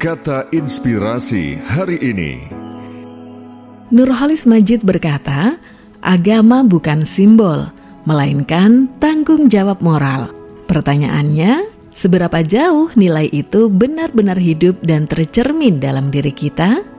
Kata inspirasi hari ini. Nurholis Majid berkata, agama bukan simbol, melainkan tanggung jawab moral. Pertanyaannya, seberapa jauh nilai itu benar-benar hidup dan tercermin dalam diri kita?